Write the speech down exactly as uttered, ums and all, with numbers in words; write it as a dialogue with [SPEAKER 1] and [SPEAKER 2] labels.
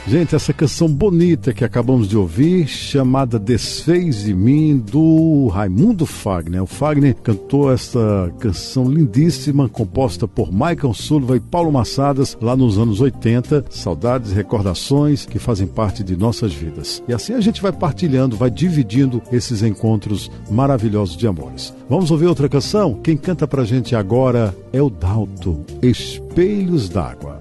[SPEAKER 1] Gente, essa canção bonita que acabamos de ouvir, chamada Desfez de Mim, do Raimundo Fagner. O Fagner cantou essa canção lindíssima, composta por Michael Sullivan e Paulo Massadas, lá nos anos oitenta. Saudades e recordações que fazem parte de nossas vidas. E assim a gente vai partilhando, vai dividindo esses encontros maravilhosos de amores. Vamos ouvir outra canção? Quem canta pra gente agora é o Dalto, Espelhos d'Água.